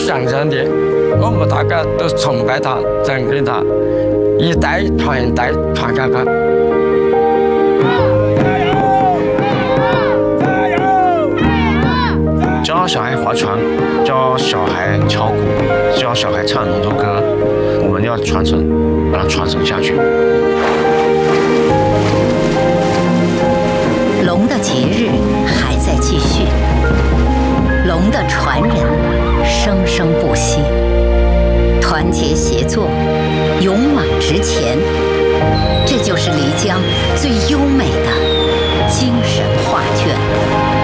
象征的，我们大家都崇拜他、尊敬他，一代传一代传下去。 教小孩划船，教小孩敲鼓，教小孩唱农族歌，我们要传承，把它传承下去。 龙的节日还在继续，龙的传人生生不息，团结协作，勇往直前，这就是漓江最优美的精神画卷。